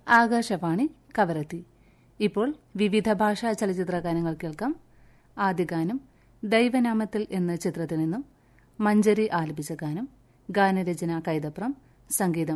ആകാശവാണി കവരത്തി. ഇപ്പോൾ വിവിധ ഭാഷാ ചലച്ചിത്ര ഗാനങ്ങൾ കേൾക്കാം. ആദ്യ ഗാനം ദൈവനാമത്തിൽ എന്ന ചിത്രത്തിൽ നിന്നും മഞ്ചരി ആലപിച്ച ഗാനം. ഗാനരചന കൈതപ്രം, സംഗീതം